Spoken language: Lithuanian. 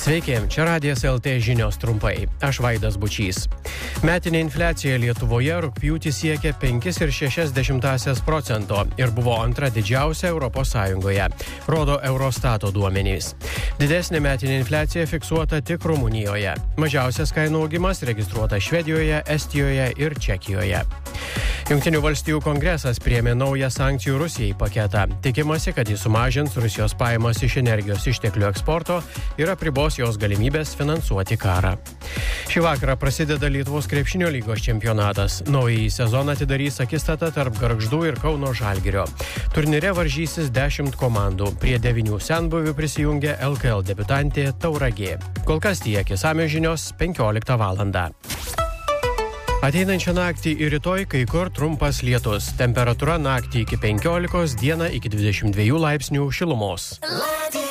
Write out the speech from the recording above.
Sveiki, čia Radijas LT žinios trumpai. Aš Vaidas Bučys. Metinė infliacija Lietuvoje rugpjūtį siekė 5,6% ir buvo antra didžiausia Europos Sąjungoje, rodo Eurostato duomenys. Didesnė metinė infliacija fiksuota tik Rumunijoje. Mažiausias kainų augimas registruotas Švedijoje, Estijoje ir Čekijoje. Jungtinių valstijų kongresas priėmė naują sankcijų Rusijai paketą. Tikimasi, kad jis sumažins Rusijos pajamas iš energijos išteklių eksporto ir apribos jos galimybės finansuoti karą. Šį vakarą prasideda Lietuvos krepšinio lygos čempionatas. Naująjį sezoną atidarys akistata tarp Gargždų ir Kauno Žalgirio. Turnyre varžysis 10 komandų. Prie 9 senbuvių prisijungė LKL debiutantė Tauragė. Kol kas tiek, išsamios žinios 15 valandą. Ateinančią naktį ir rytoj kai kur trumpas lietus. Temperatūra naktį iki 15, dieną iki 22 laipsnių šilumos.